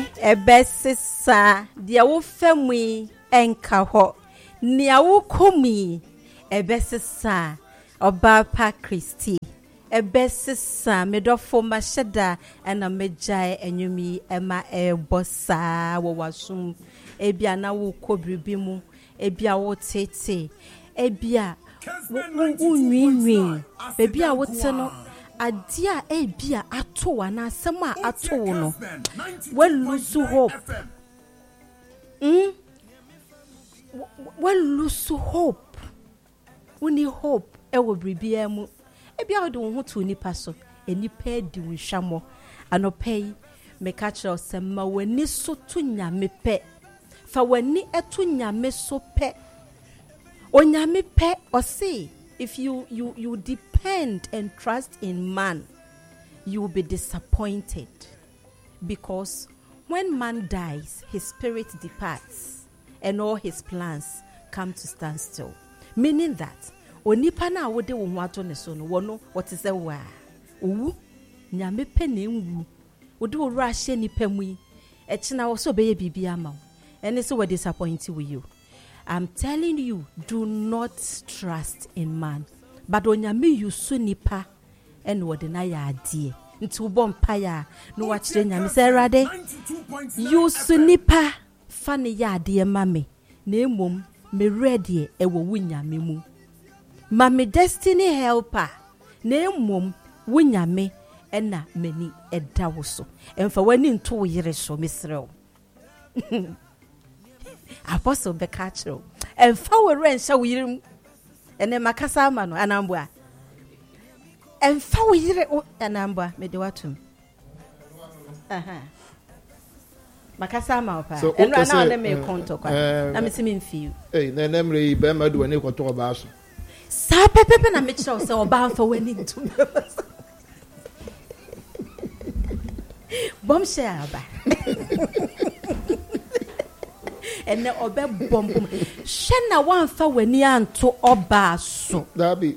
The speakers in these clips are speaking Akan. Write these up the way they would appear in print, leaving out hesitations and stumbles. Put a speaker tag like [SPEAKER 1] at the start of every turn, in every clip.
[SPEAKER 1] ebesisa dia wo famui enka ho nia wo komi ebesisa oba pa Christy ebesisa medofo masheda ena mejai enwumi ema ebosa wo wasum ebia na wo kobribi mu ebia wo tete ebia unwinwi bebia wo te no adia ebia ato wana asema ato no we lose hope we lose hope we need hope e wo bribia mu ebia wo de wo to nipa so enipa di wo hwamo anopai me catch us ma wani so to nyame pe fa wani eto nyame so pe onyame pe o say if you depend and trust in man, you will be disappointed, because when man dies, his spirit departs and all his plans come to stand still. Meaning that onipa na wode wo wato ne so no wono what is a wa owu nyame pe na enwu wode wo ra hye nipa mu yi e kina wo so be ye bibia ma and so we disappoint you. I'm telling you, do not trust in man. But onyame yusu nipa and what na ya adie. Nti wo mpa ya no wa kire nyame se rade. Yusu nipa fa ne ya adie mame. Na emom me ready e wo wunyame mu. Mame destiny helper. Na emom wunyame ena mani eda wo so. Emfa wani nto wo yire so mesrew. Apostle Bekachro and forward and so we and then Makasa mano anambwa and forward anambwa mediwatum Makasa mapa
[SPEAKER 2] so
[SPEAKER 1] and right now let me conto I'm seeming few
[SPEAKER 2] hey na nemre bema do ani kwato ba so
[SPEAKER 1] sa pepe na me show so oba for winning to bomb share ba and the obe bomb shena wan fa wani anto oba so
[SPEAKER 2] dabi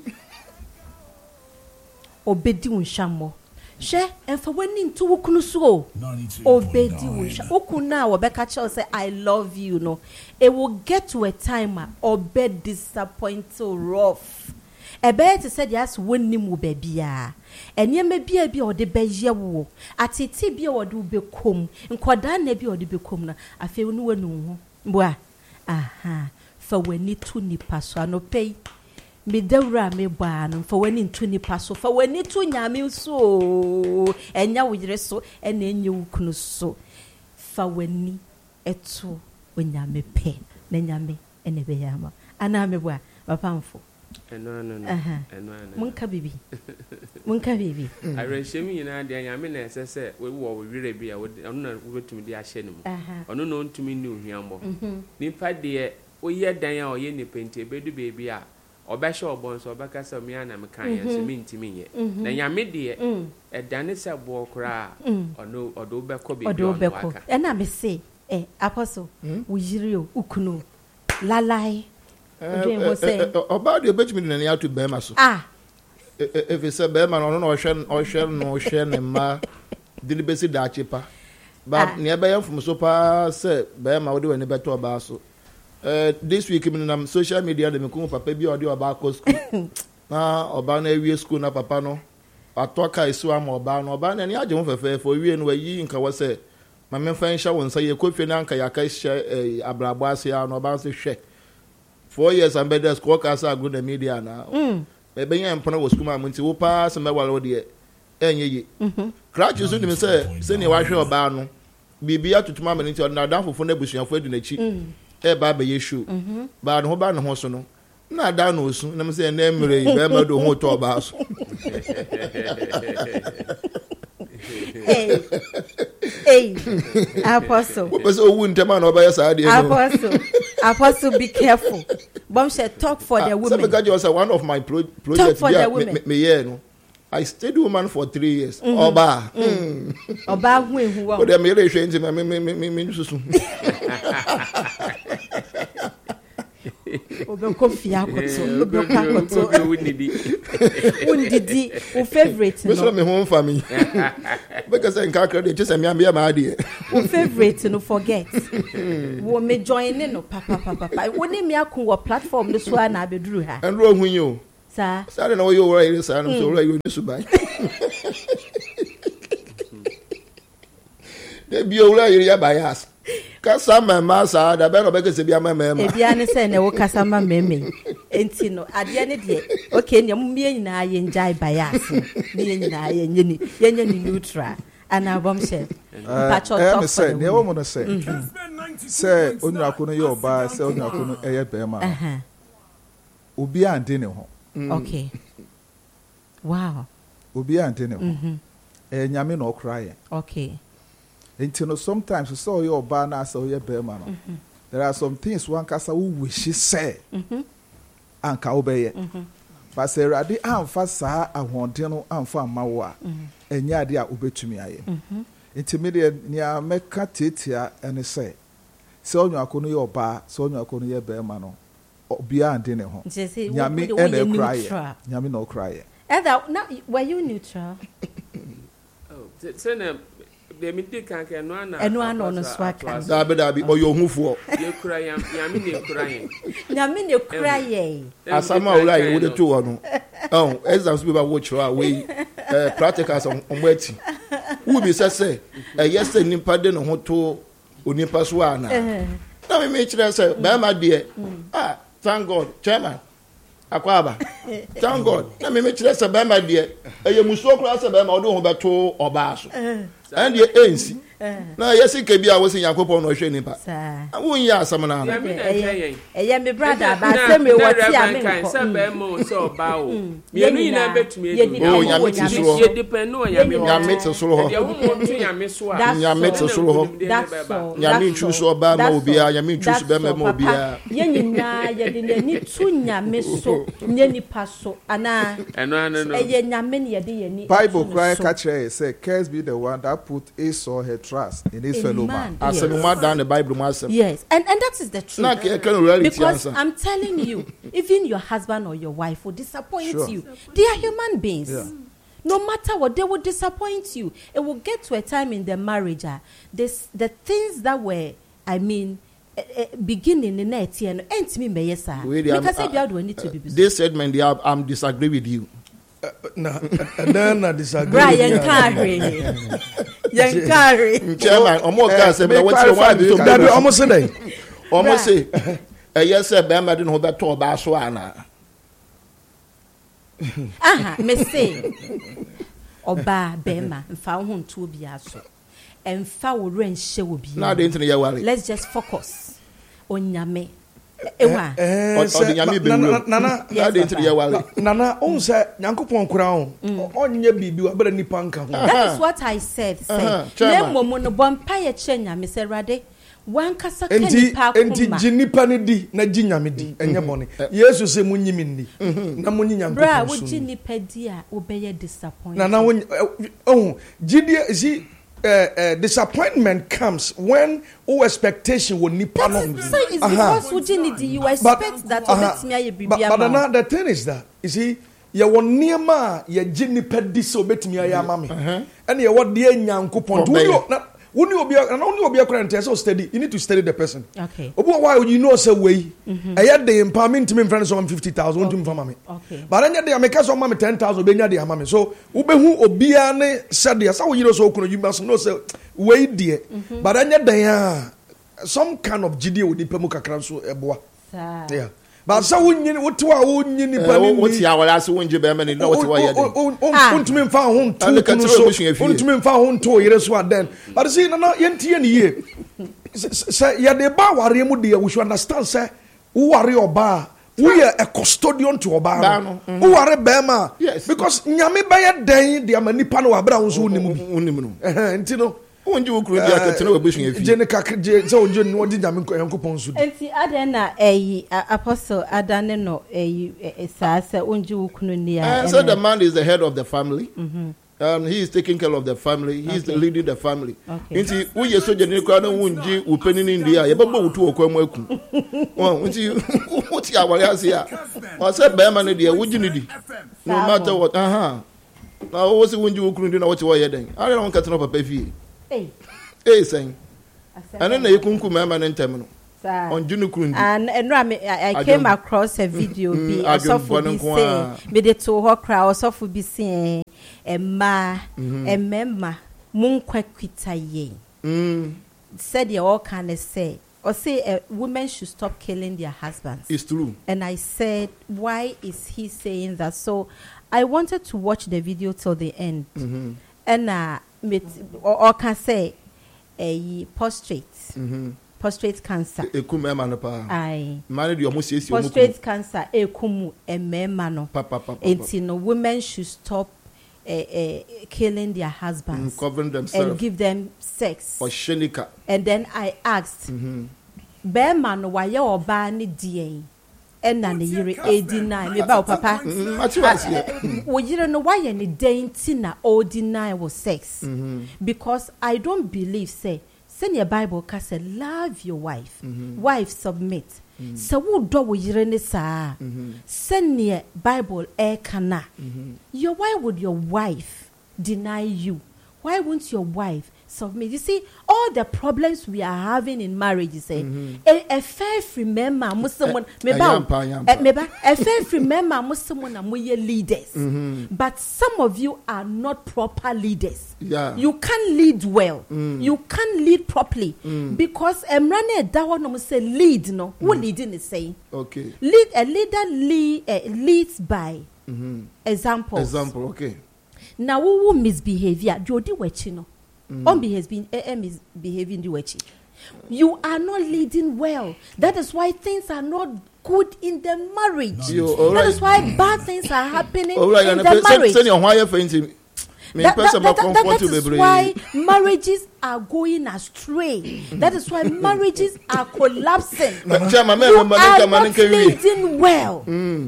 [SPEAKER 1] obedi unshamo she enfa wani nto wokunu so obedi unsha okuna obeka che say I love you no it will get to a time obe disappointed rough ebe te said yes wonni mu babia enye me bia bia ode beye wo atete bia ode bekom nkoda na bia ode bekom na afi nu wanu ho boa aha fa wani tu nipa so anopai me dawra me baa no fa wani tu nipa so fa wani tu nyame so enya wo yire so ena enye wukunu so fa wani eto onyame pe na nyame ene be yama ana me boa papamfo
[SPEAKER 3] no
[SPEAKER 1] munka bibi munka bibi
[SPEAKER 3] arehemi nyina de anyame na esese we wo wire bi a ono na wetumi de ahye ne mu ono no ntumi ni ohwiambo nipa de oye dan a oye ne pente bedu bebi a obehye obon so obekasa mi ana me kan ya so mi ntimi ye na nyame de edane se bo kra ono odo beko bebi ono aka
[SPEAKER 1] ena me say apostle wo yire o ukunu lalai
[SPEAKER 2] about the between the near to Bema so. If it's a Bema on ocean and ma deliberately that cheaper. But nearby from Sopa said Bema would do any better about so. This week in social media, the Mukuma Papa be audio about school. Now, Obana school na Papano. I talk I swam or ban or ban and Yajon for you and where ye in Kawase. My men find show and say you could finanka Yakaisha a Brabasia no bounce shake. 4 years I'm better squawk as a good media now. Maybe I'm put was come out to pass and my wallow dear. Crouch you soon say, send your wife or barn. Be to mamma into another down for Funebush and Fred in the cheek. A baby issue. But no ban horse no. Not down no soon. I'm saying, Emery, Bema do hotel bars.
[SPEAKER 1] Hey, Apostle.
[SPEAKER 2] What was a wound man or by your side?
[SPEAKER 1] Apostle, be careful. Bombshell, talk for the women.
[SPEAKER 2] Because was one of my projects.
[SPEAKER 1] For the women.
[SPEAKER 2] I stayed woman for 3 years. Oba.
[SPEAKER 1] Oba who
[SPEAKER 2] but they made a change in my
[SPEAKER 1] favorite.
[SPEAKER 2] Me home family. Because I can't credit just a me my idea.
[SPEAKER 1] Favorite no forget. Wo me join in no papa. Woni me akun platform no so na beduru ha.
[SPEAKER 2] And wrong when you.
[SPEAKER 1] Sir.
[SPEAKER 2] I don't know you right sir, I'm so right you need to buy. They be already bias. Kasama masa da be no be kese bia mama.
[SPEAKER 1] E bia ne se na wo kasama meme. Enti no ade ne de. Okay, ne mo me nyina ye njai bias. Ne nyina ye nyini. Ye nyini neutral. Ana bombshell. Pacho talk for the
[SPEAKER 4] ne wo mo no say. Say onyaku no ye oba, say onyaku no eye bema. Obi ande ne ho.
[SPEAKER 1] Okay. Wow.
[SPEAKER 4] Obi ande ne ho. Nyame no okra ye.
[SPEAKER 1] Okay.
[SPEAKER 4] Until sometimes you saw your banner, so your bear. There are some things one casa who wish say, and obey. But say, Radi, I'm fast, I want to and for Mawa, and Yadia obey to me. Intermediate near Mecca Titia and say, so you are going your bar, so you are going your bear man, or beyond dinner home. Yami and a cry, Yami no cry.
[SPEAKER 1] Were you neutral?
[SPEAKER 3] Oh, the media can no
[SPEAKER 1] swaka.
[SPEAKER 2] Dabi or your move for.
[SPEAKER 3] You cry, Yamini crying.
[SPEAKER 1] Yamini crying.
[SPEAKER 2] As somehow like with the two on. Oh, as I was watch our way, practicals on waiting. Who be say, yesterday in Padden on Hoto, Unipaswana. Now we make sure, say, Bama dear. Thank God, Chairman. Akwaba. Thank God. Let me make sure, say, Bama dear. You must so cross a Bama or do about 2 or basso. And the ANC. Now, yes, it can be. I was in Yakopo no shame. I won't ya some now.
[SPEAKER 1] I me brother, but send me what I
[SPEAKER 3] mean. So bow. You mean I bet me.
[SPEAKER 2] Oh, you
[SPEAKER 3] depend on
[SPEAKER 2] Yamit Solo. Yamit Solo.
[SPEAKER 1] That's all.
[SPEAKER 2] Yamin choose or Bama Mobia, Yamin choose Bama Mobia.
[SPEAKER 1] Yenina, Yadini, Tunya, Misso, Neni Passo, Anna, and Yamin Yadi.
[SPEAKER 4] Bible cry catcher say, Curse be the one that put his or her trust in his fellow man.
[SPEAKER 2] As a man down the Bible myself.
[SPEAKER 1] Yes, and that is the truth. Because I'm telling you, even your husband or your wife will disappoint you. They are human beings. Yeah. No matter what, they will disappoint you. It will get to a time in the marriage, the things that were, beginning in that year, and to me, because I need to be.
[SPEAKER 2] This segment, I'm disagree with you.
[SPEAKER 4] Then I disagree.
[SPEAKER 1] Brian Carey.
[SPEAKER 2] Chairman, almost what's your wife?
[SPEAKER 4] Almost say.
[SPEAKER 2] Almost say. Yes, sir, Bama didn't hold that tall Baswana.
[SPEAKER 1] Me say. Oba Bema, and found home to be aso. And foul rain show be.
[SPEAKER 2] Now the internet.
[SPEAKER 1] Let's just focus on Yame.
[SPEAKER 4] Nana, say, Yankupon crown. On your baby, but any punka.
[SPEAKER 1] That is what I said. Say, Mono Bompire Chenya, Mr. Rade. One casa and Jinipani, Najinamidi, and your money. Yes, you say Munimindi. Namuniam. Bra, would Jinipedia obey a disappointment? Nana, when Jidia is he. Disappointment comes when all expectation will nip on. Because you expect that
[SPEAKER 4] but the thing is that you see you will near ma your Jinny pet disobey me ya mammy and you what dear young coupon when you be and only will be a current so steady you need to study the person.
[SPEAKER 1] Okay.
[SPEAKER 4] Why would you know say way I had the empowerment to me friends on 50,000 to mammy. Okay. But then they make us on mammy 10,000 benya de mammy. So ube who obiane said yes, how you know so you must know say way dear. But then they some kind of GD with the pemuka cranso eboa. Yeah. But so when you what to our own
[SPEAKER 2] what's your last one you bear know what you
[SPEAKER 4] are to me found to me found to years what then. But see, no, yen year. Say, yeah, the bar worry mudia, we should understand, say, who are your bar? We are a custodian to a bar. Who are a bema? Yes, because Yami by a day, the Amanipano are browns and you know. When you could continue wishing if Jenica so John, what did Yamin
[SPEAKER 1] and the Adana a apostle Adaneno a Sasa Unju Kunia.
[SPEAKER 2] So the man is the head of the family. He is taking care of the family. He is leading the family. Okay. We are so general. Unji opening India. Yababo to Okwemweku. What's your here? I said, Beman, dear, would you need? No matter what. Now, what's the window couldn't do what you were then? I don't cut up a baby.
[SPEAKER 1] Hey,
[SPEAKER 2] Saying, and then you couldn't come and terminal. On Junu Kundi.
[SPEAKER 1] And I came across a video be also for be saying me the to her crowd also for be saying a memma moon quita ye. Said you all can say or say women should stop killing their husbands.
[SPEAKER 2] It's true.
[SPEAKER 1] And I said, why is he saying that? So I wanted to watch the video till the end. And or can say a prostrate cancer. Aye. Prostate cancer. Ekumu ememano. Enti women should stop killing their husbands,
[SPEAKER 2] covering themselves,
[SPEAKER 1] and give them sex.
[SPEAKER 2] Or shenika.
[SPEAKER 1] And then I asked, "Beman, why you oba ni die?" And na yiri 89. Me ba papa. We you know why any dainty na ordinary was sex, because I don't believe say. Send your Bible cause love your wife. Wife submit. So who do we sa? Send your Bible kana. Your why would your wife deny you? Why won't your wife submit? You see, all the problems we are having in marriage, you say, a fair remember Muslim a fair remember Muslim leaders. But some of you are not proper leaders.
[SPEAKER 2] Yeah.
[SPEAKER 1] You can't lead well. You can't lead properly. Because Emrane Dawa no say lead no. Who leading is saying?
[SPEAKER 2] Okay.
[SPEAKER 1] A leader leads by example.
[SPEAKER 2] Example, okay.
[SPEAKER 1] Now who misbehavior? Jodi wechino. Misbehaving the wechi. You are not leading well. That is why things are not good in the marriage. That is why bad things are happening in the marriage. That is why marriages are going astray. That is why marriages are collapsing. You are not leading well.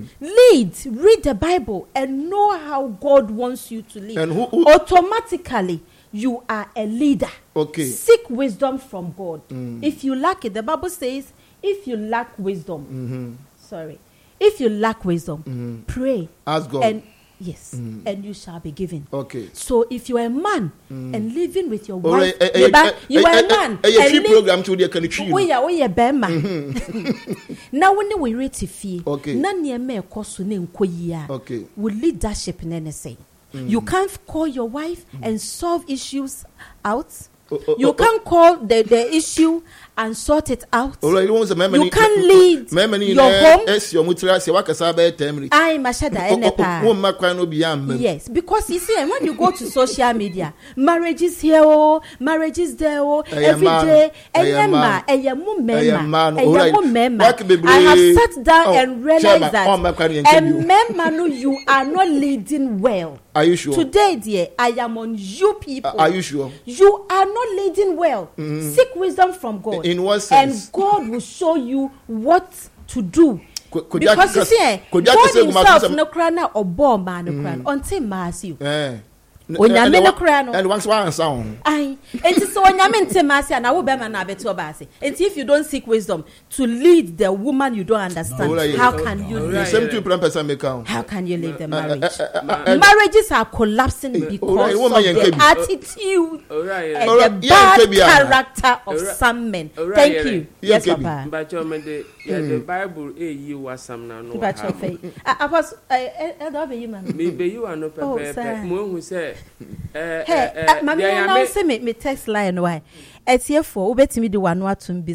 [SPEAKER 1] Read the Bible and know how God wants you to live. Automatically, you are a leader.
[SPEAKER 2] Okay.
[SPEAKER 1] Seek wisdom from God. If you lack it, the Bible says, if you lack wisdom, if you lack wisdom, pray.
[SPEAKER 2] Ask God.
[SPEAKER 1] And yes, and you shall be given.
[SPEAKER 2] Okay.
[SPEAKER 1] So if you are a man and living with your wife, you are a man.
[SPEAKER 2] And program to the country.
[SPEAKER 1] We are Bema. Now when we rate fee,
[SPEAKER 2] okay.
[SPEAKER 1] None near me cost name
[SPEAKER 2] okay.
[SPEAKER 1] Will leadership in anything. You can't call your wife and solve issues out. You can't call the issue and sort it out. You can't lead your home. Yes, because you see, when you go to social media, marriages here, marriages there, every day, I have sat down and realized that you are not leading well.
[SPEAKER 2] Are you sure?
[SPEAKER 1] Today, dear, I am on you people.
[SPEAKER 2] Are you sure?
[SPEAKER 1] You are not leading well. Seek wisdom from God.
[SPEAKER 2] In what sense?
[SPEAKER 1] And God will show you what to do. Because you see, God himself no krana or bomb man no krana until mass you. And
[SPEAKER 2] once one sound.
[SPEAKER 1] And so when I'm in Temasi and I will be man abeto basi. And if you don't seek wisdom to lead the woman you don't understand, how can you lead? How can you lead the marriage? Marriages are collapsing because of the attitude and the bad character of some men. Thank you. Yes, Papa.
[SPEAKER 3] But the Bible you was some now.
[SPEAKER 1] I was
[SPEAKER 3] maybe you are not prepared. Who said
[SPEAKER 1] Mami announce me text line why. It's here for ubetimi do one to be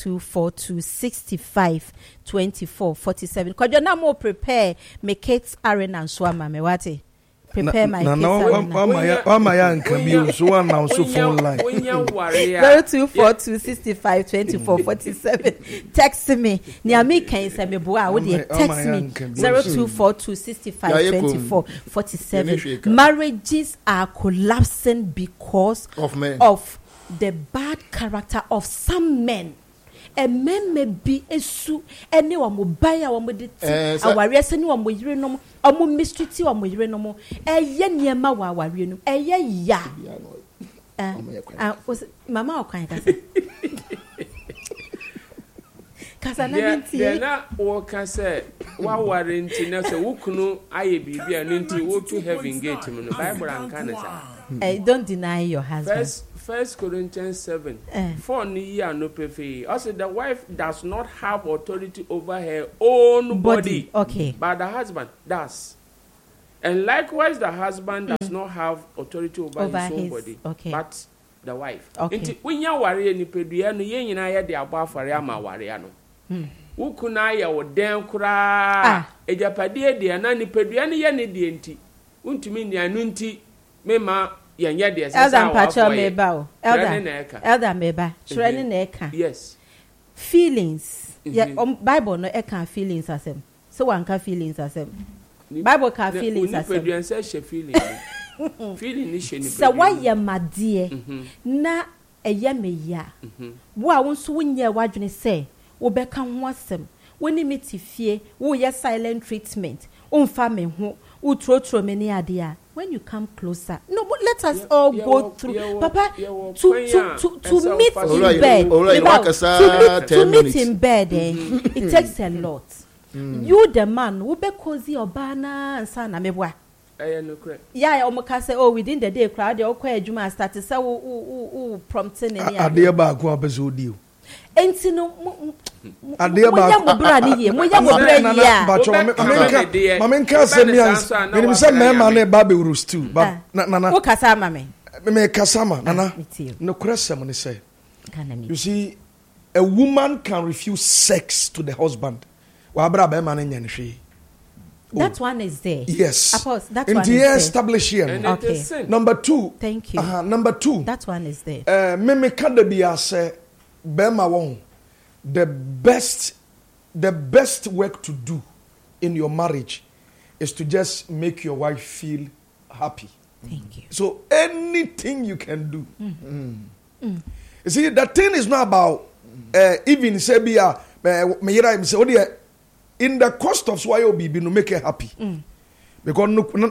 [SPEAKER 1] 0242652447. Cause you're now more prepare me Kate's arena and swama me wati. Prepare my kids.
[SPEAKER 5] My uncle, you so announce phone line.
[SPEAKER 1] 0242652447. Text me. Near me can say me boy. Would you text me? 0242652447. Marriages are collapsing because of the bad character of some men. A men may be a su anyone will buy our modity. Our yes, anyone will you know, or more mystery or more you know, a yen yama wa you know, a ya. Was Mama or kind of
[SPEAKER 3] Casana, not all can say wa warranty na so wukunu aye bibia no nti wo to heaven gate mu no Bible anka na sa.
[SPEAKER 1] Don't deny your husband.
[SPEAKER 3] First Corinthians 7. For year no prefer. Also the wife does not have authority over her own body.
[SPEAKER 1] Okay.
[SPEAKER 3] But the husband does. And likewise the husband does not have authority over his own body.
[SPEAKER 1] Okay.
[SPEAKER 3] But the wife.
[SPEAKER 1] Okay.
[SPEAKER 3] Nti winya ware ni pedua no yen nyina ye de abo afare ama ware ano. Wukuna ya woden kura ejapade de na ni pedua no ye ne de nti. Untumi ni anu nti mema yanya de sesa
[SPEAKER 1] Elder Pacho meba o. Elder meba. Shrene na eka.
[SPEAKER 3] Yes.
[SPEAKER 1] Feelings. Yeah, Bible no eka feelings asem. So wanka feelings asem. Bible ka feelings asem.
[SPEAKER 3] Ni pedua say feeling. Feeling ni she ni pedua.
[SPEAKER 1] So why ya made na eye meya. Wo a wonso wonye wadwene say wo beka ho asem. Woni metifie wo ye silent treatment. Umfa me ho. Utro many idea. When you come closer, no, but let us all go through, Papa, to meet in bed. To meet in bed, it takes a lot. You, the man, who be cozy or bana and son, amebwa. Yeah, Omaka say, oh, within the day, crowd, the okay, Juma started so prompting any idea about what episode you. Enti no ade ba mo bra ni ye mo ya mo bra ya ba cho me ka se mi an say me ma na ba be rust too ba na wo kasa ma me kasa ma na no krasam ni say you see a woman can refuse sex to the husband wa bra ba ma na nya nhwe. That one is there. Yes. Apples, that one is there. Establishing. Okay. Number 2. Thank you. Number 2. That one is there. Me kada bi say Bema won the best work to do in your marriage is to just make your wife feel happy. Thank you. So anything you can do. You see, the thing is not about even say in the cost of why you be no make her happy. Because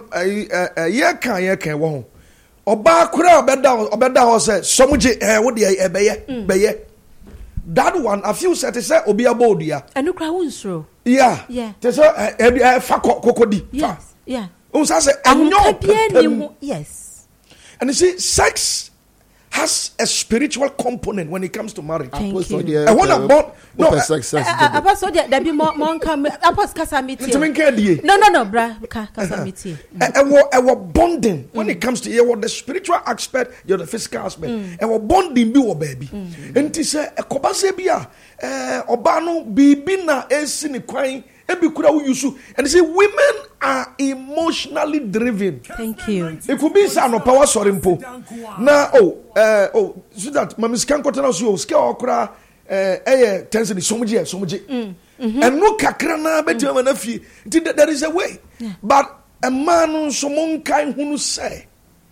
[SPEAKER 1] can won. Oba kura obeda ho say somuje wo de beye. That one, a few set say obi abodia. And kura unsro. Yeah. They say fa kokodi. Yes. Yeah. Unsa say enyo. Yes. And you see, sex has a spiritual component when it comes to marriage. Thank you. I want about no sex. Apostle there be more come apostle kasamiti. No, bra kasamiti. Our bonding when it comes to the spiritual aspect, you're the physical aspect. Our bonding be wo baby. Enti say ekobase bia obano bibi na esi ni kwan ebi kura uyusu. And say women are emotionally driven. Thank you. It could be no power sorry mpo. Na so that mami scan kotana so scale okra tension somuji. And no kakra na betima na fi. There is a way. But a man so mon kan hunu say.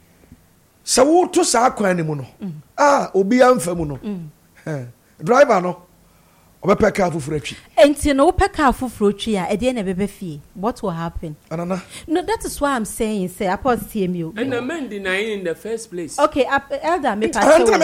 [SPEAKER 1] Sa wo to sa kwan ni mu no. Obi amfa mu no. Driver no. Obepeka afufurotwi. Enti no opeka afufurotwi a ede na bebefie. What will happen? Anana. No, that is why I'm saying say apostle TMU. And the men denying in the first place. Okay, elder make us say in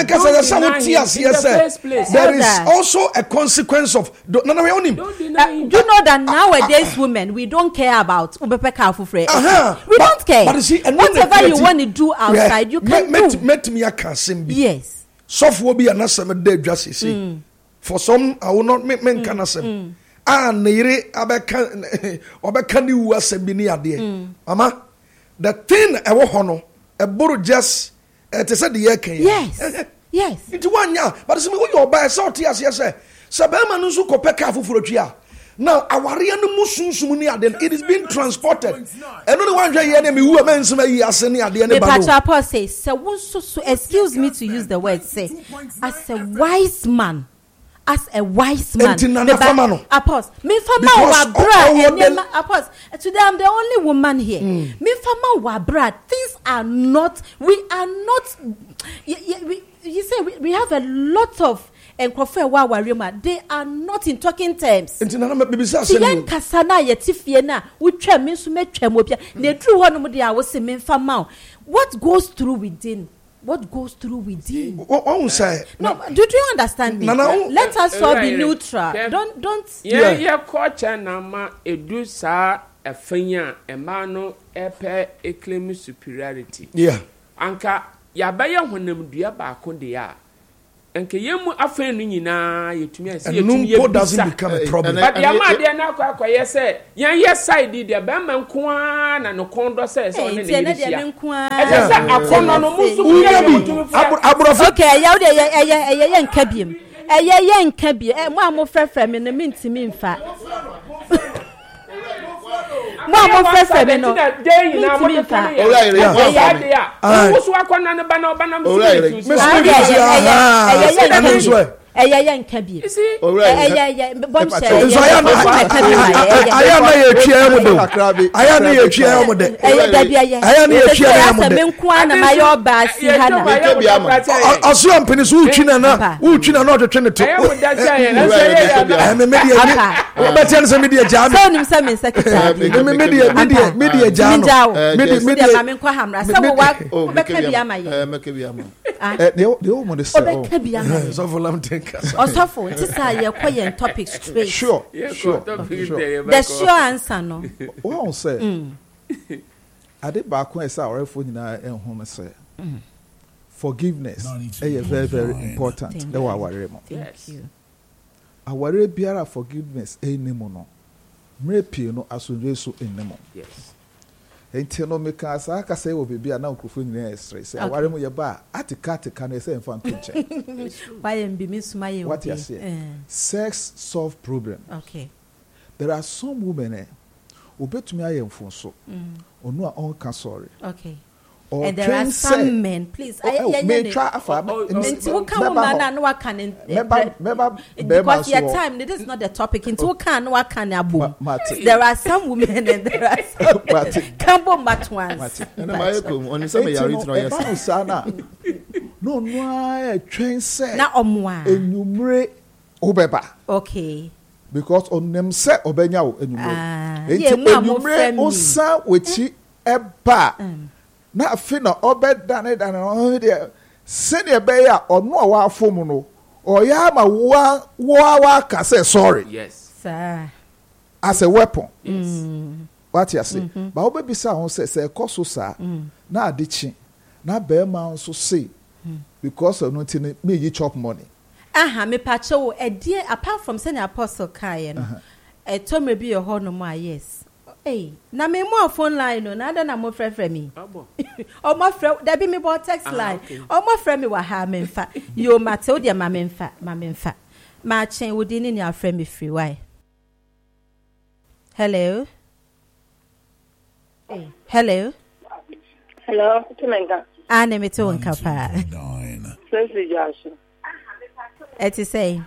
[SPEAKER 1] the first place. There is also a consequence of do you know that nowadays women we don't care about obepeka afufure. We don't care. But see, whatever you want to do outside you can do. Met me akasim bi. Yes. Sofo bi anasem de dwase say. For some, I will not make men can asem. Nere abeka ni wu asem bi ni ade. Mama, the thing e wo hono, e boro just te say the year kan. Yes. Yes. It one ya, but se me wo your buy so tia say se be ma no so kopeka afufurotwi a. Now, aware no musunsum ni ade, it is being transported. And only one day me wu men so yi ase ni ade ne ba no. The pastor says, so excuse me to use the word say, as a wise man. As a wise man, Apostle, me fama wa brad. Apostle, today I'm the only woman here. Me fama wa brad. Things are not. We are not. You say we have a lot of they are not in talking terms. Tiyan kasana yetifie na utwa me so metwa mo bia na dru ho no mo dia wo se me fama. What goes through within? what goes through within.
[SPEAKER 5] What say?
[SPEAKER 1] No, do you understand me? Let us all be neutral. Don't.
[SPEAKER 3] Yeah, culture nama edu sa efenya emano epe claim superiority.
[SPEAKER 5] Yeah.
[SPEAKER 3] Anka yabaya honam dua ba ko de ya. Anka yemu afen no nyina yetumi ase yetumi
[SPEAKER 5] ye doesn't become a problem.
[SPEAKER 3] But yama de na akwa say yan yes side de be man ko na no kondo say so ne ne yisia. Ese say akono no musu
[SPEAKER 5] Abrofo.
[SPEAKER 1] Okay, yaw de ye nka biem. Ye nka biem. Mo amo frefre me ne mintimi mfa. Mo frefre me no.
[SPEAKER 3] Dey na mo fa. Musu akona ne ba na oba na musu. Eye nka bi. Eye bonche.
[SPEAKER 5] Aya na ye twia mu do. Aya na ye twia mu de. Aya na ye twia mu de.
[SPEAKER 1] Me nko na ma yo ba si ha na.
[SPEAKER 5] Oso ampeni so utwi na na otwetwe ne to. Media. Obetian se media jam.
[SPEAKER 1] So nim se me secretary.
[SPEAKER 5] Media jam.
[SPEAKER 1] Media ma me nko hamra. Se wo wa be ka bi ama ye.
[SPEAKER 2] Make bi ama.
[SPEAKER 4] The woman is
[SPEAKER 5] so for lam think.
[SPEAKER 1] Osofo, this is your quiet topic straight.
[SPEAKER 4] Sure.
[SPEAKER 1] The sure answer no.
[SPEAKER 4] What I say? I did back when I saw our phone in home say forgiveness is very, very important.
[SPEAKER 1] Thank you.
[SPEAKER 4] Our biara forgiveness no. Mrepi no asunjesu enemo.
[SPEAKER 3] Yes.
[SPEAKER 4] Enti no make us aka say we be na okrofo nyina stress. Aware mu ye ba atika na say enfan pinche.
[SPEAKER 1] Why am be misuma ye.
[SPEAKER 4] What you say? Sex solve problem.
[SPEAKER 1] Okay.
[SPEAKER 4] There are some women obetumi ayemfo so. Onu a on ka sorry.
[SPEAKER 1] Okay. And there are some men, please.
[SPEAKER 4] May try
[SPEAKER 1] because your time, this is not the topic. There are some women and there are some Cambo Matwans.
[SPEAKER 4] No, train say
[SPEAKER 1] na omwa
[SPEAKER 4] enumere obeba.
[SPEAKER 1] Okay.
[SPEAKER 4] Because on them say obenya wo enumere. Enumere osa wechi eba. Na afi na obedane dan de sene be ya ono a wa afom no oya ma wa ka say sorry.
[SPEAKER 3] Yes
[SPEAKER 1] sir.
[SPEAKER 4] As a weapon.
[SPEAKER 3] Yes.
[SPEAKER 4] What you say? But obebisa won say koso sa na adichi na be ma so say because of nothing me you chop money.
[SPEAKER 1] Me pacho apart from saying apostle kai no. Tom be your ho no more yes. Hey, na me mo phone line no na na mo frɛ me. O mo frɛ da bi me bo text line. O mo frɛ me wa ha me mfa. Yo mate o de ma me mfa. Ma chen wo di ni ni afrɛ me free why? Hello. Hey, hello.
[SPEAKER 6] Hello, Tumenga.
[SPEAKER 1] Ane me to nka pa.
[SPEAKER 6] Sesi Josh.
[SPEAKER 1] Eti say.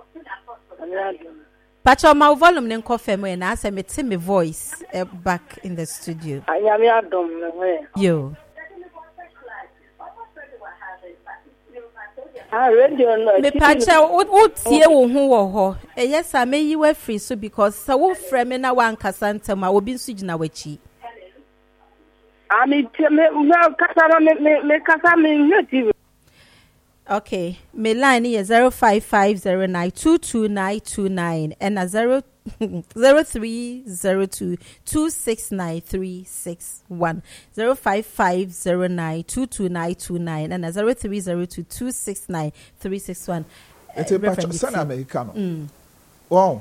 [SPEAKER 1] Pacho my volume nen kofe mo na ase me te me voice back in the studio.
[SPEAKER 6] Anyame adom me.
[SPEAKER 1] Yo.
[SPEAKER 6] Radio no.
[SPEAKER 1] Me pacho wo tie wo hu wo ho. Yes I me yi we free so because so wo frɛ me na wan kasa ntem a obi nsu gina wachi.
[SPEAKER 6] Me kasa me native.
[SPEAKER 1] Okay, my line is 05509222929 and 0302269361. 05509222929 and 0302269361.
[SPEAKER 4] It's a patch of Americano. Wow,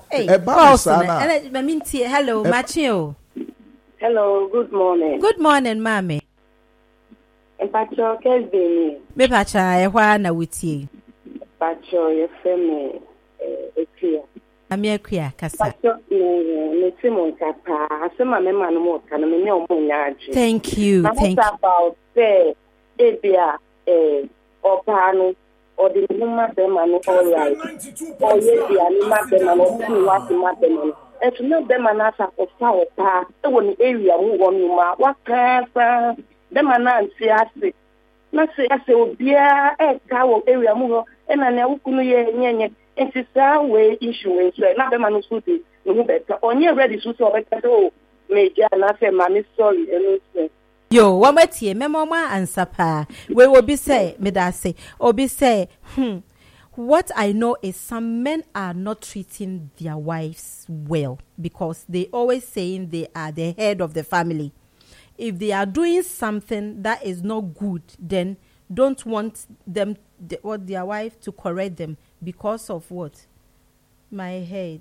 [SPEAKER 1] hello, Machio.
[SPEAKER 6] Hello, good morning.
[SPEAKER 1] Good morning, Mommy.
[SPEAKER 6] Pacho Kesbeni.
[SPEAKER 1] Me pacha ehwa na wutie.
[SPEAKER 6] Pacho ye feme ekia.
[SPEAKER 1] Ami ekia kasa.
[SPEAKER 6] Pacho me timo kapa. Asema me manu mo kana me omo nyaji.
[SPEAKER 1] Thank you. Thank you.
[SPEAKER 6] About say ebia opano or the woman be manu all right. Or ye bia ni ma be manu ni wa ti ma be manu. Etu no be manasa ofa opa. E woni area wo wonu ma wa kasa. The man say na say obia ka wo area mu ho e na na wukunu ye nyenye entisa we issue so na the man so dey no better onye ready so better so meja na say mami sorry eno say
[SPEAKER 1] Yo, one more tea, mama answer pa. We will be say, medase, or be say, What I know is some men are not treating their wives well because they always saying they are the head of the family. If they are doing something that is not good, then don't want them their wife to correct them because of what? My head.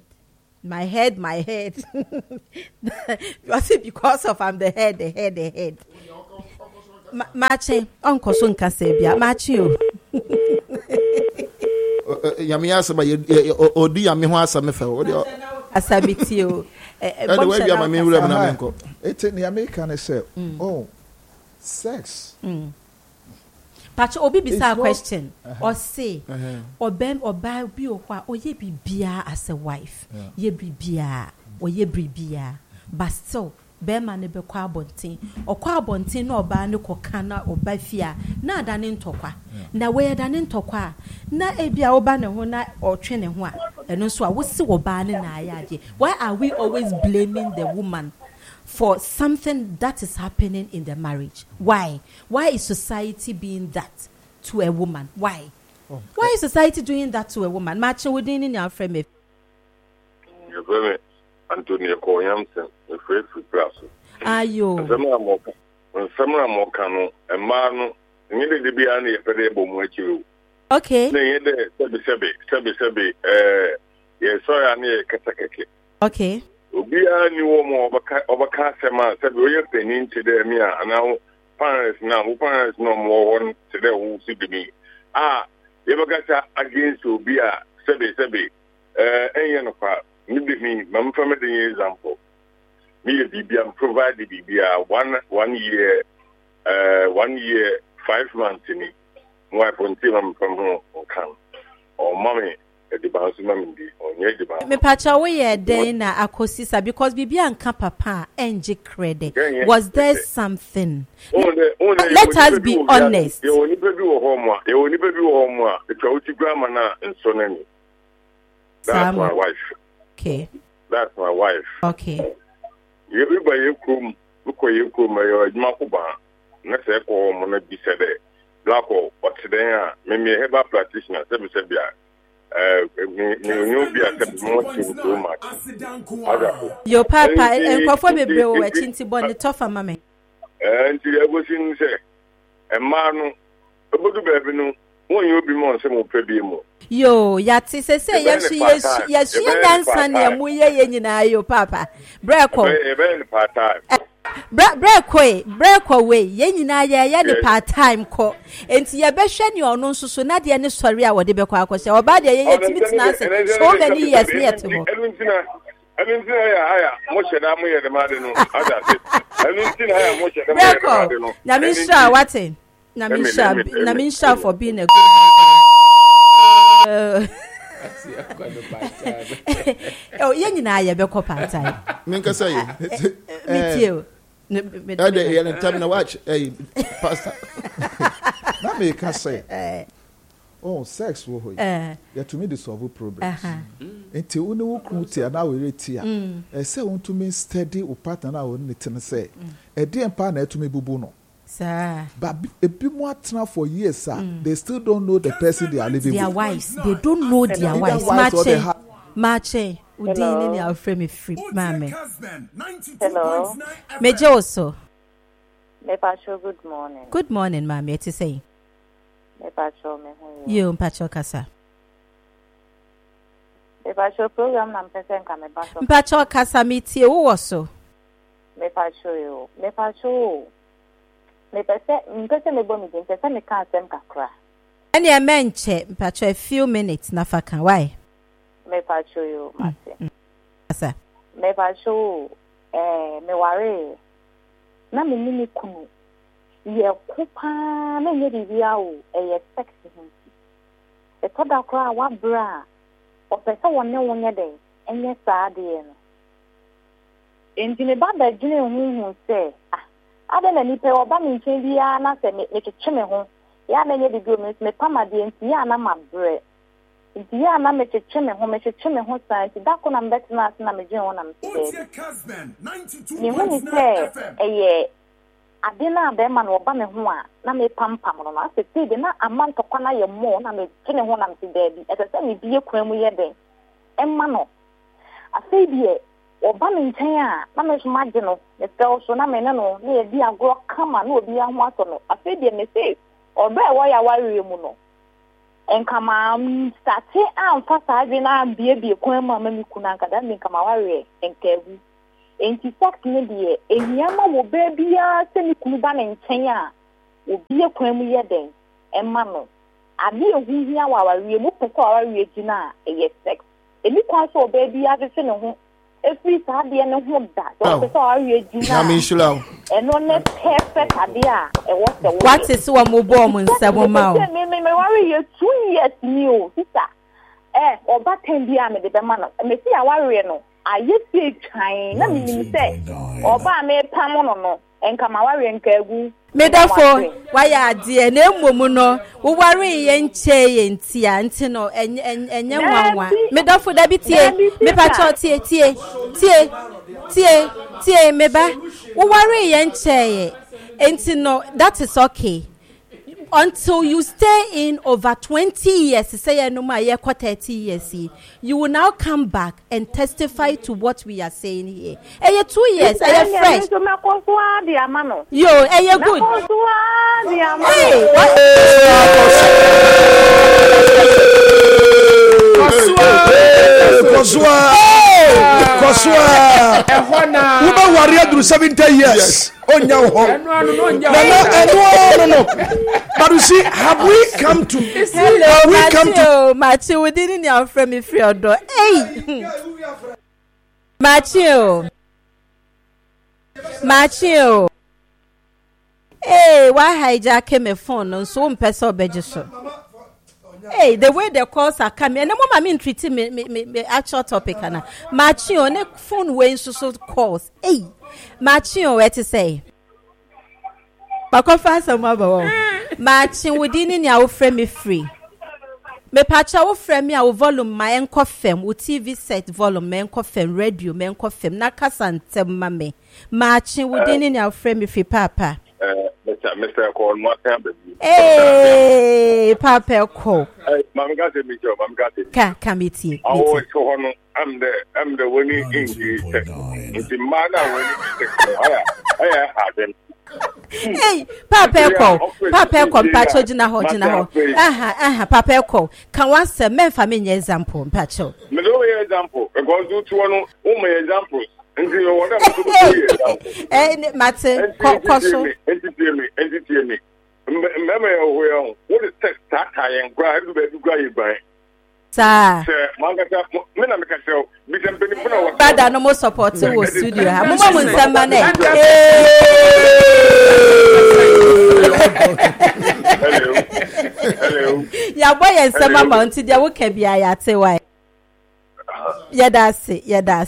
[SPEAKER 1] Was it because of I'm the head? Mache, Uncle Sunka Sabia, Machi.
[SPEAKER 2] Yamiasa, or do Yamiwasa Mefel?
[SPEAKER 1] Asamitio.
[SPEAKER 2] Anyway, you are my main.
[SPEAKER 4] It's in the American say, oh, sex.
[SPEAKER 1] But obi bisa question or say or bem or buy bi o kwa or ye bibia as a wife ye bibia or ye bibia but still bema ne be kwa abonten or kwa abonten no ba ne kokana or ba fia na adane ntokwa na we adane ntokwa na ebia oba ne ho na or twe ne ho a eno so a wo se wo ba ne na ayade. Why are we always blaming the woman for something that is happening in the marriage? Why is society being that to a woman? Why is society doing that to a woman? Match within in your frame.
[SPEAKER 7] You very Antonio Koyamson, the first class.
[SPEAKER 1] Ayo.
[SPEAKER 7] Some more canoe, a man, needed to be any variable much.
[SPEAKER 1] Okay.
[SPEAKER 7] Sebi, yes, sorry, I need a Katakaki.
[SPEAKER 1] Okay.
[SPEAKER 7] Ubia ni womo obaka sema said we penin to them here and now parents no more one to them who see me you got against Ubia sebi no kwa me mam family the example me bibia provide the bibia 1 year 1 year 5 months ni wife on team from home can or mommy
[SPEAKER 1] me pacha we den na akosisa because bibia nka papa enje credit. Was there something? Let us be honest.
[SPEAKER 7] You only be home. That's my wife.
[SPEAKER 1] Okay.
[SPEAKER 7] That's my wife.
[SPEAKER 1] Okay.
[SPEAKER 7] You buy your room, look where you come, your Makuba. Next echo, Mona be said, Blacko, but today, maybe a herbal practitioner, Sebia.
[SPEAKER 1] Your papa and Coffee Bill were Chinty Bonnet Toffa, mammy.
[SPEAKER 7] And I was in say, a man, a good baby, won't you be more some pebble?
[SPEAKER 1] Yo, Yatsi say, yes, she and Sunny, and we are your papa. Braco,
[SPEAKER 7] part time.
[SPEAKER 1] Break away, yen na ya the part time call. And see a beshen you no so not the any story what the Bequaco say, or bad so many years near to me.
[SPEAKER 7] I didn't say much the Madden.
[SPEAKER 1] Namisha, what in Namisha for being a good oh, yen na ya Beco part time.
[SPEAKER 2] Minka say,
[SPEAKER 1] me too.
[SPEAKER 2] Time watch pastor.
[SPEAKER 4] That make us say, oh, sex wo hoy. Ya to me the solve problems. Enti wo ne wo kruti na we reti a. Say won to me steady o partner na wo ne ten say. E dey empa na to me bubu no.
[SPEAKER 1] Sir.
[SPEAKER 4] But a bit more time for years, sir. They still don't know the person they are living with.
[SPEAKER 1] Their wives. They don't know their wives. Mache. Udini our frame free, mammy.
[SPEAKER 6] Hello.
[SPEAKER 1] Major also.
[SPEAKER 6] Mepacho, good morning.
[SPEAKER 1] Good morning, mammy. To say.
[SPEAKER 6] Mepacho,
[SPEAKER 1] you Mpacho Casa.
[SPEAKER 6] Mepacho program nam pesen ka mepacho.
[SPEAKER 1] Mpacho Casa meet you also.
[SPEAKER 6] Mepacho. Mpese mebo mi din pese me kan asem kakra.
[SPEAKER 1] Any a menche Mpacho a few minutes na faka. Why?
[SPEAKER 6] Mepacho yo mate.
[SPEAKER 1] Asa.
[SPEAKER 6] Mepacho me ware na me nini kunu. Ye kupa na ye bibia o ye sexy hunti. E toda kra wa bra. O pese wonne wonye den enye saa de no. Enti me baba dwene hu se ada na nipa oba me nchen bia na se me kekeme ho ya na ye bibio me pamade enti ya na mabre. Enti ya na me kekeme ho sa enti da ko na mbetna na me dwen ho na me se. Ni hu ni se
[SPEAKER 8] ade na be ma no ba me ho a na me pampam no na se de na amanto kwana ye mo na me tene ho na me de bi e se me bie kwan mu ye den emma no afei die oba me nchen a na me so magye no me fell so na me ne no na ye di agro kama na obi a ho aso no afei die me say oba e wo ya ware mu no enkama starte amfa sa bi na bie kwan ma me kuna nkada me nkama ware enkagu enti fact ne die ehiama wo baabia se ni kunu ba ne nchen a obi ekwan mu ye den emma no ade ehuhia wa ware mu pese wa ware gina eye sex eni kwa so baabia se ne ho efi sa de ne ho da so pese wa ware gina
[SPEAKER 2] na me shula
[SPEAKER 8] eno ne perfect ade a e wo se wo
[SPEAKER 1] what is wa mo bo mo nsabo ma o
[SPEAKER 8] me ware ye 2 years ni o sister oba ten bia me de be ma no me si a ware no ayesi twan na minim se oba me pam no enka ma ware nkagu
[SPEAKER 1] medafo waya ade na emom no wo ware ye nche ye ntia nti no enye nwanwa medafo da bi tie me pa cho tie meba wo ware ye nche ye nti no that is okay until you stay in over 20 years, say no ma ye 30 years, you will now come back and testify to what we are saying here. 2 years, fresh. Yo, good. Hey,
[SPEAKER 5] Kosua. Uba warrior through 70 years. Onya ho. No. But you see, have we come to?
[SPEAKER 1] Hello, Matthew. We didn't hear from me free or door. Hey, Matthew. Hey, why hijack my phone? So person bejiso. Hey, the way the calls are coming, and the moment I'm treating me actual topic, Anna. Matthew, ne phone way so calls. Hey, Matthew, what to say? Bakofa sama ba Matthew, within in your frame me free. Me pacha wo frame me a volume ma enko fem, wo TV set volume me enko fem, radio me enko fem, na kasa ntem ma me. Matthew, within in your frame me free papa.
[SPEAKER 7] Mr. Call, what happened?
[SPEAKER 1] Hey, Papa Call.
[SPEAKER 7] Mamma got it, Mamma got it.
[SPEAKER 1] Can be tea.
[SPEAKER 7] Oh, I'm the winning in the manner when I had them.
[SPEAKER 1] Hey, Papa Call, Pacho Jina Ho. Papa Call. Can one say men family example, Pacho?
[SPEAKER 7] No example, because you two are no examples.
[SPEAKER 1] Martin,
[SPEAKER 7] entertain me. Remember, what is text that I am glad to buy.
[SPEAKER 1] Sir, Bada no more support to studio. I'm some money. Hello. Yeah, boy, and some amount to the work can be I say why. Yeah, that's it.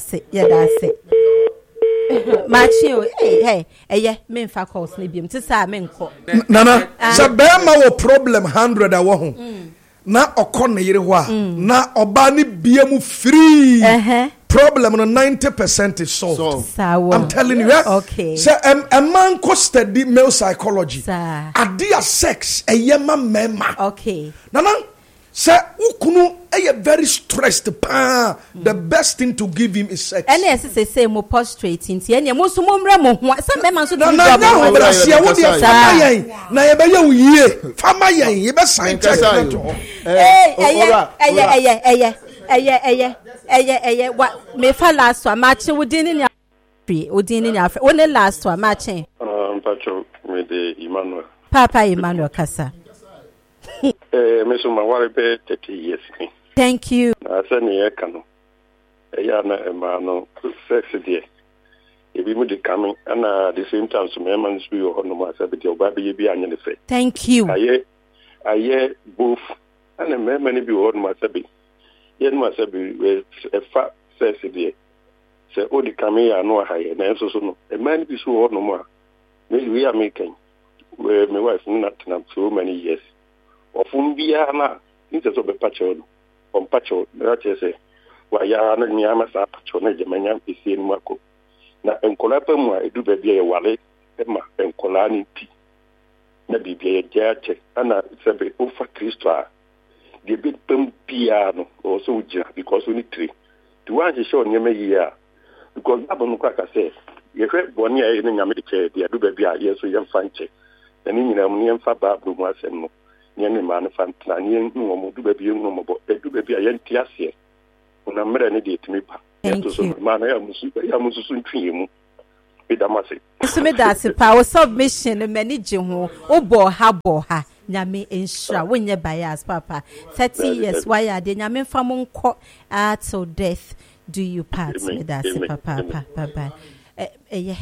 [SPEAKER 1] Matthew, hey, men for calls, Nibium, to say men call.
[SPEAKER 5] Nana, Sabema will problem 100 a wahoo. Na okone yirwa na obani biemu free problem no 90% is solved. I'm telling you,
[SPEAKER 1] okay.
[SPEAKER 5] So a man could study male psychology. Adia sex a yema mema.
[SPEAKER 1] Okay.
[SPEAKER 5] Nana say ukunu very stressed pa. The best thing to give him is sex.
[SPEAKER 1] And yes, say mo prostrate into any mo so mo mre mo ho. Some men so do
[SPEAKER 5] job. Na brasia wo dia fama yen. Na ye be ye yie. Fama yen ye be sign check na to.
[SPEAKER 1] What me fa last one match within in your within in your only last one matching.
[SPEAKER 7] Pacho with the Emmanuel.
[SPEAKER 1] Papa Emmanuel Kasa.
[SPEAKER 7] Miss Mawari pay 30 years.
[SPEAKER 1] Thank you.
[SPEAKER 7] I said near Cano. Yana Emano sex dear. If you would coming and at the same time some man be on my sabbaty or baby be on the face.
[SPEAKER 1] Thank you.
[SPEAKER 7] I hear both and a man many be on my sabby. Yet my sabby with a fat sex dear. Say, oh, the coming I know higher and also no. A man be so old no more. Maybe we are making where my wife not so many years. Of whom be a instead of a patcho on patcho, that is a why ya na nyama sa patcho na jamanya isi Marco. Na enkolapa mu a edu ba bia ye wale ema enkola ni ti na bibia ya che ana sebe ofa Kristo a de be pam pia no also ujira because we need three to one show nyeme here because abonu kwa ka say ye hwe boni a ye nyame de che de adu ba bia ye so ye mfa nche na ni nyina mu ye mfa ba bro mu asem no nye ne ma no fa ntna nye nwo mu du ba bia nwo mo bo edu ba bia ye nti ase una mre ne de etimi pa to so ma na ya musu ntwi mu bidamase
[SPEAKER 1] so me da se pa submission manage ho obo ha nyame ensura wonye bias papa 30 years why are the nyame fam nko till death do you part me da se papa bye eye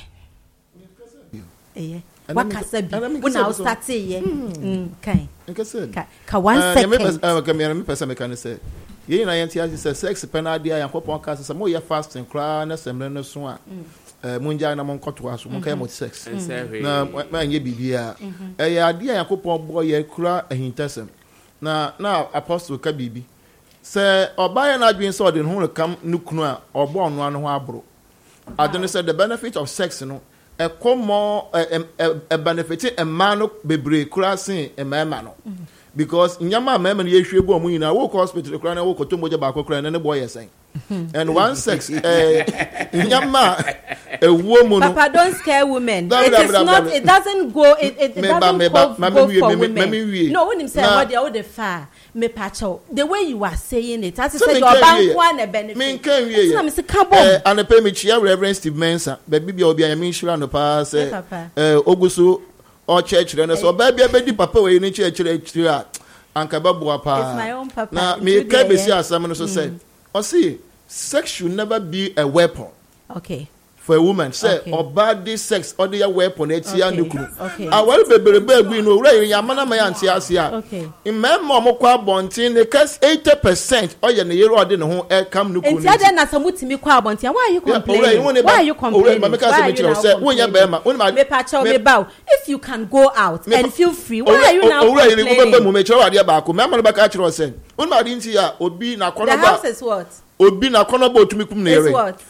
[SPEAKER 1] wakasa bi wona start ye kan ka 1 second
[SPEAKER 2] me pesa me kan say ye na yenti as sex penalty yakopon ka say mo ye fasting kra na semre no so a munja na mon koto aso mon kay mo sex na ma nye bibia ade yakopon boy ye kra ahintasem na apostle ka bibi say obaye na adwen so de ho kam nukunu a obo ono ano ho abro adene say the benefit of sex no a common a benefit a man bebre crossing a man because nyama mema na yehwe bo mu nyina wo hospital kra na wo koto moja ba akokra na ne boy yesen and one sex nyama a woman
[SPEAKER 1] papa don't scare women it doesn't go it doesn't go for women no when him say what the far me pacho the way you are saying it as say your bank one a benefit
[SPEAKER 2] me can we
[SPEAKER 1] na me say carbon
[SPEAKER 2] and pay me chia Reverend Steve Mensa baby bi obi an me insure no pa say ogusu or church na so baby abedi papa we ni church a anka babu pa
[SPEAKER 1] it's my own papa
[SPEAKER 2] na me can be see asam no so say o see sex should never be a weapon
[SPEAKER 1] okay
[SPEAKER 2] for a woman say body sex or the weapon etia ndukuru awal bebere agui no ura yamana ma yanti asia in memo mo kwa bontin the case 80% oye ne yero ode ne ho e kam ndukuru
[SPEAKER 1] ntia de na samutimi kwa bontin why are you complaining
[SPEAKER 2] ma make say me chiro say wonya be ma
[SPEAKER 1] me pa chaw me bow if you can go out and feel free why are you now complaining
[SPEAKER 2] ura ni go me chiro ade ba ko me ma no ba ka chiro say won ma di nti ya obi na kono ba
[SPEAKER 1] the house is what
[SPEAKER 2] obi na kono ba otumi kum na yere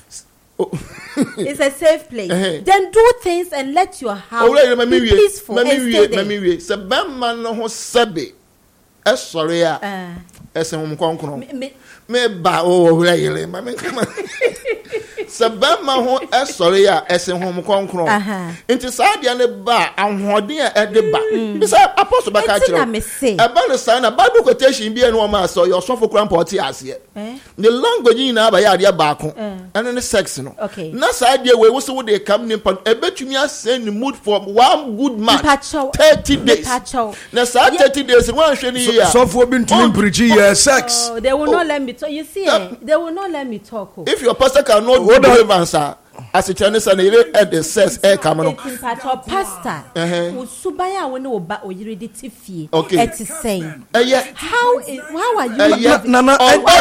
[SPEAKER 1] it's a safe place. Then do things and let your house be peaceful and stay there.
[SPEAKER 2] Se bemma no ho sebe e sori a ese hom konkron me ba o wele ma me kama se bemma ho e sori a ese hom konkron nti sa dia ne ba ahoden a de ba bi say apostle ba ka kire e ba no sa na bible quotation bi enu o ma so your sofo kran poti ase the language na ba ya dia ba ko and the sex no na sa dia we so dey come ni pa e betumi asend mood for one good man 30 days na sa 30 days one hwe ni ya
[SPEAKER 5] sofo bi ntumi preach sex
[SPEAKER 1] they will not let me talk you see they will not let me talk
[SPEAKER 2] if your pastor cannot do deliverance as a Chinese and the sex come on
[SPEAKER 1] pastor usubaya woni oba oyire de tifie
[SPEAKER 2] it's
[SPEAKER 1] saying how are you
[SPEAKER 2] nana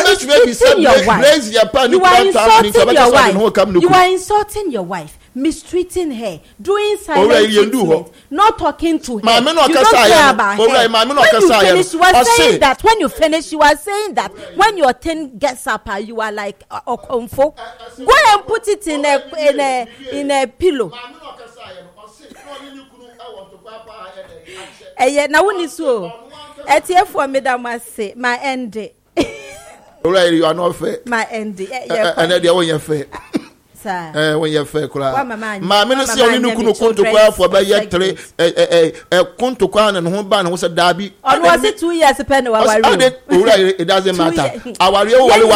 [SPEAKER 1] you are insulting your wife mistreating her doing silent treatment not talking to her you don't care about her when you finish you are saying that when your thing gets up you are like okonfo go and put it in a pillow na woni so etiefo medam say my end
[SPEAKER 2] you are not fair
[SPEAKER 1] my end
[SPEAKER 2] and they are when fair when you fair kura ma me no se oni nukunu kunto kwa for ba ye 3 kunto kwa na ho ba na ho se dabi
[SPEAKER 1] on was 2 years pen wa worry
[SPEAKER 2] it doesn't matter our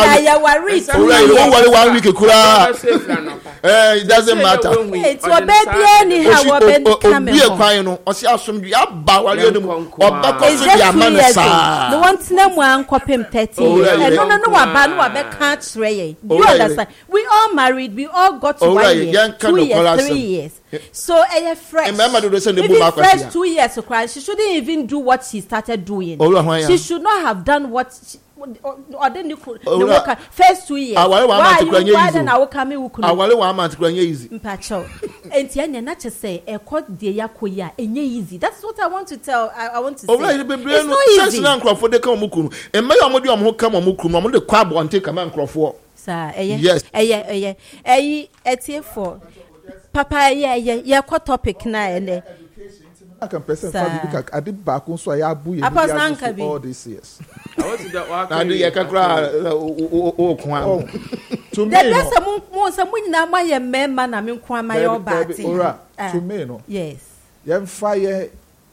[SPEAKER 2] worry 1 week kura it doesn't matter
[SPEAKER 1] it's your baby anyhow
[SPEAKER 2] obi e kwan no o se asomdwe aba worry no oba ko so dia manasa
[SPEAKER 1] no want na mu ankopem 30 no wa ba no wa be ka kire ye you understand we all married we all got to 1 year 2 years 3 years so fresh fresh 2 years so she shouldn't even do what she started doing she should not have done what or then you could the first 2 years why then I will come in
[SPEAKER 2] awale 1 month kura easy
[SPEAKER 1] mpacho enti anya na che say e ko de yakoya enye easy that's what I want to tell I want to say it's not easy
[SPEAKER 2] na nkrofo de ka omukunu e me ya omodi omho ka omukunu omode kwa bonte ka ma nkrofo
[SPEAKER 1] yes etiefo papa yeah ko topic na ene
[SPEAKER 4] aka person fa bi ade ba ko so ya abu ye all this years
[SPEAKER 3] I want to that
[SPEAKER 2] na do ye kakra o kwa
[SPEAKER 4] to me
[SPEAKER 1] there's some na ma ye memma na me nko ama ye obati
[SPEAKER 4] to me no
[SPEAKER 1] yes
[SPEAKER 4] ye mfa ye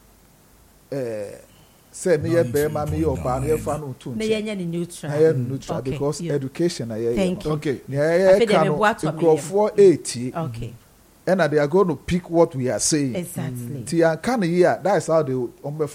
[SPEAKER 4] say me ye be ma me ye oba ye fa no to
[SPEAKER 1] na ye nya neutral
[SPEAKER 4] okay, because education na ye
[SPEAKER 2] okay
[SPEAKER 4] ye can microphone 80
[SPEAKER 1] okay
[SPEAKER 4] and they are going to pick what we are saying
[SPEAKER 1] exactly
[SPEAKER 4] ti an kan here that is how they